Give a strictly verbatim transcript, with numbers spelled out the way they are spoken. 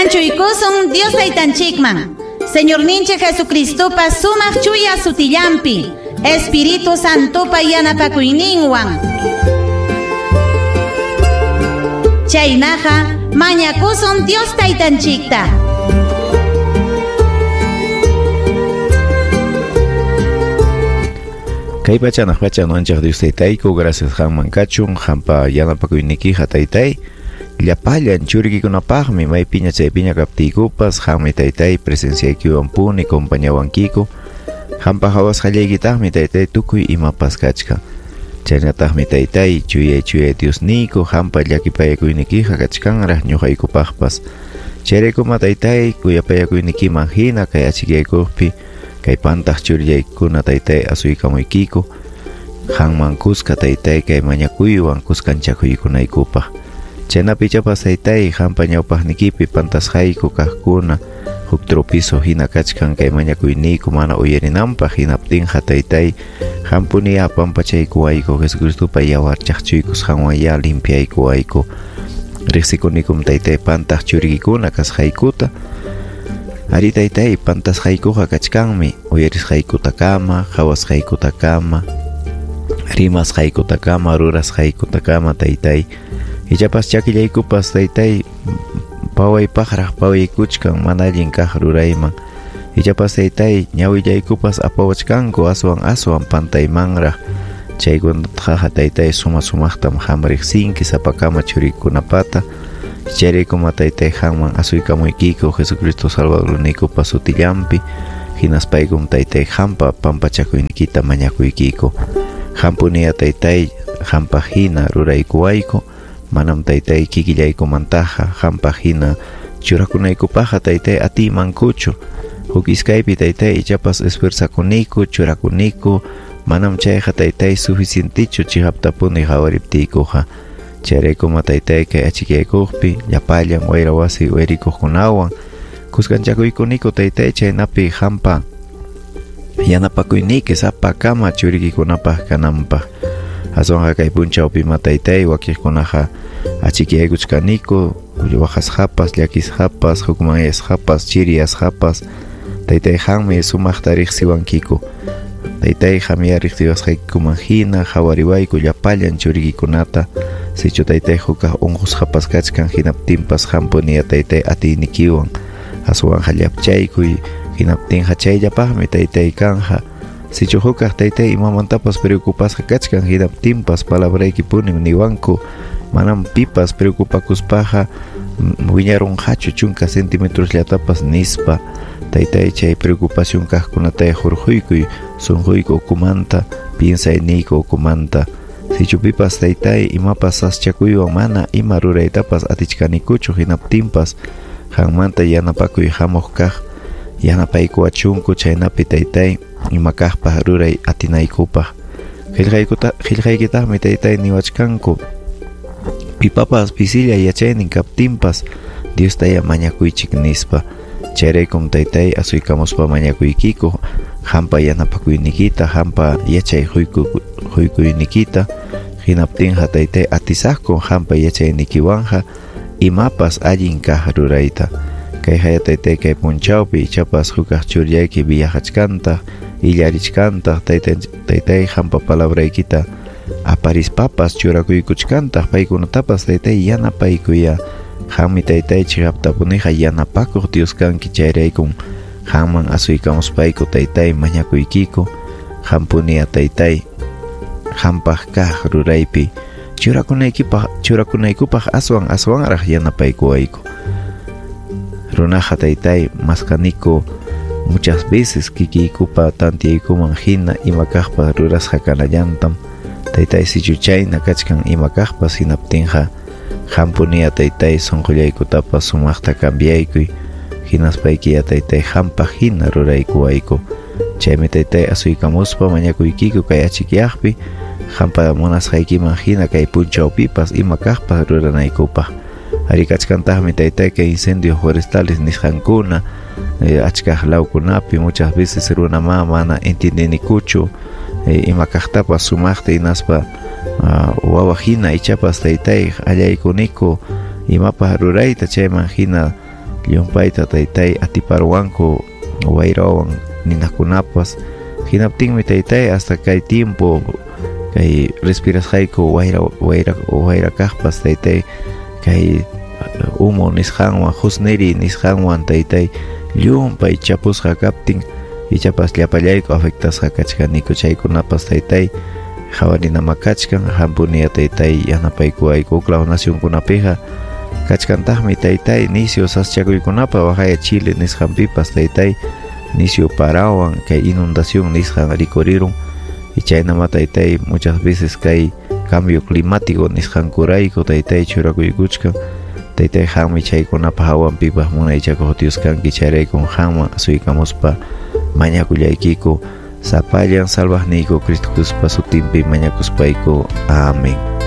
Chuykusun Dios taytanchikman, Señor ninche Jesucristopa sumaq chuya sutillampi, Espíritu Santopa yanapakuyninwan. Chaynaqa mañakusun Dios taytanchikta. Kay pachanaq pachan anchaq Dios taytayku, gracias hamman kachun, hampa yanapakuynikiqa taytay. Llapallan churikikunapaqmi maypiña chaypiña kaptiykupas hammi taytay presenciaykiwan puni compañawankiku hampa hawasqallaykitaqmi taytay tukuy imapas kachka chaynataqmi taytay chuyay chuyay Diosniyku hampa llakipayakuynikiqa kachkanraq ñuqaykupaqpas chayraykuma taytay kuyapayakuynikiman hina kay achikyaykuqpi kay pantaq churiyaykuna taytay asuykamuykiku hanman kuska taytay kay mañakuywan kuskanchakuykunaykupaq chaynapi chapas taytay hampa ñawpaqnikipi pantasqayku kaqkuna huk tropiso hina kachkan kay mañakuyniyku mana uyarinanpaq hinaptinqa taytay hampuniya pampachaykuwayku Jesucristupa yawarchaqchuykus hanwaya limpiaykuwayku riqsikunikum taytay pantaq churikikuna kasqaykuta ari taytay pantasqaykuqa kachkanmi uyarisqaykutakama hawasqaykutakama rimasqaykutakama rurasqaykutakama taytay ichapas chakillaykupas taytay pawaypaqraq pawaykuchkan mana allin kaq rurayman ichapas taytay ñawillaykupas apawachkanku aswan aswan pantaymanraq chaykunataqa taytay suma sumaqtam hamriqsinki sapakama churikunapata chayraykuma taytay hanman asuykamuykiku Jesucristo Salvadorniykupas sutillampi hinaspaykum taytay hampa pampachakuynikita mañakuykiku hampuniya taytay hampa hina ruraykuwayku manam taytay kikillaykumantaqa hampa hina churakunaykupaqa taytay atimankuchu huk iskaypi taytay ichapas esfuerzakuniku churakuniku manam chayqa taytay suficientichu chihaptapuni hawariptiykuqa chayraykuma taytay kay achikyaykuqpi llapallan wayra wasi uyrikuqkunawan kuskanchakuykuniku taytay chaynapi hampa yanapakuyniki sapakama churikikunapaq kananpaq aswanqa kay punchawpima taytay wakiqkunaqa achikyaykuchkaniku waqasqapas llakisqapas hukmanyasqapas chiriyasqapas taytay hanmi sumaqta riqsiwankiku taytay hamya riqsiwasqaykuman hina hawariwayku llapallan churikikunata sichu taytay hukaq unqusqapas kachkan hinaptinpas hampuniya taytay atiynikiwan aswanqa llapchaykuy hinaptinqa chayllapaqmi taytay kanqa sichu hukaq taytay imamantapas preocupasqa kachkan hinaptinpas palabraykipunim niwanku manam pipas preocupakuspaqa wiñarunqachu chunka centimetrosllatapas nispa taytay chay preocupación kaqkunatay hurquykuy sunquyku ukumanta piensayniyku ukumanta sichu pipas taytay imapas saschakuywan mana ima ruraytapas atichkanikuchu hinaptinpas hanmanta yanapakuy hamuq kaq yanapaykuwachunku chaynapi taytay imakaqpaq ruray atinaykupaq qillqaykitaqmi taytay niwachkanku pipapas pisilla yachaynin kaptinpas Diostaya mañakuychik nispa chayraykum taytay asuykamuspa mañakuykiku hampa yanapakuynikita hampa yachay huykuynikita hinaptinqa taytay atisaqku hampa yachaynikiwanqa imapas allin kaq rurayta kay haya taytay kay punchawpi ichapas hukaq churyayki viyajachkanta illarichkanta taytay taytay hampa palabraykita aparispapas churakuykuchkanta paykunatapas taytay yanapaykuya hammi taytay chihaptapuniqa yanapakuq Dios kanki chayraykum hamman asuykamuspayku taytay mañakuykiku hampuniya taytay hampaq kaq ruraypi churakunaykipaq churakunaykupaq aswan aswanraq yanapaykuwayku runaqa taytay masqaniku muchas veces kikiykupa tantiyaykuman hina imakaqpa rurasqa kanallantam taytay sichu chayna kachkan imakaqpas hinaptinqa hampuniya taytay sunqullaykutapas sumaqta cambiaykuy hinaspaykiya taytay hampaq hina ruraykuwayku chaymi taytay asuykamuspa mañakuykiku kay achikyaqpi hampa munasqaykiman hina kay punchawpipas imakaqpas ruranaykupaq ari kachkantaqmi taytay kay incendios forestales nisqankuna eh, achkaq lawkunapi muchas veces runama mana entiendinikuchu eh, imakaqtapas sumaqta inaspa uh, wawa hina ichapas taytay allaykuniku imapaq rurayta chayman hina llumpayta taytay atiparwanku wayrawan ninakunapas hinaptinmi taytay hasta kay tiempo kay respirashayku wayra wayra wayrakaqpas taytay kay humo nisqanwan husniri nisqanwan taytay llumpay chapusqa kaptin ichapas llapallayku afectasqa kachkaniku chaykunapas taytay hawarinamaqachkan hampuniya taytay yanapayku aykuklaw nacionkunapiqa kachkantaqmi taytay nisio saschakuykunapa waqaya Chile nisqanpipas taytay nisio parawan kay inundación nisqan rikurirun y chaynama taytay muchas veces kay cambio climático nisqankurayku taytay churakuykuchkan taytay hanmi chaykunapa hawanpipas munaychakuq Dios kanki chayraykun hanman suykamuspa mañakullaykiku sapallan salvajniyku Cristo Jesúspa sutinpi mañakuspayku. Amén.